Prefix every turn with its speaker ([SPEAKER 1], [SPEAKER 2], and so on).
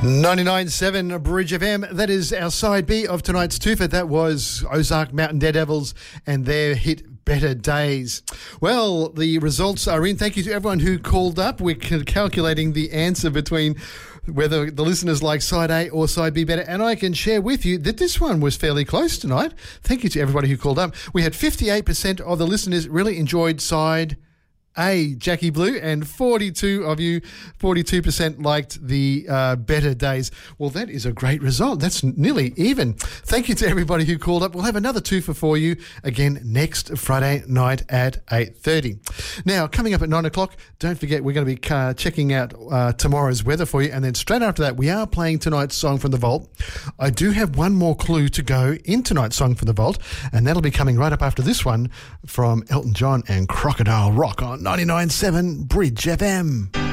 [SPEAKER 1] 99.7 Bridge FM. That is our side B of tonight's twofer. That was Ozark Mountain Daredevils and their hit Better Days. Well, the results are in. Thank you to everyone who called up. We're calculating the answer between whether the listeners like side A or side B better. And I can share with you that this one was fairly close tonight. Thank you to everybody who called up. We had 58% of the listeners really enjoyed side A, Jackie Blue, and 42% liked the Better Days. Well, that is a great result. That's nearly even. Thank you to everybody who called up. We'll have another twofer for you again next Friday night at 8:30. Now, coming up at 9 o'clock, don't forget we're going to be checking out tomorrow's weather for you, and then straight after that, we are playing tonight's Song from the Vault. I do have one more clue to go in tonight's Song from the Vault, and that'll be coming right up after this one from Elton John and Crocodile Rock on 99.7 Bridge FM.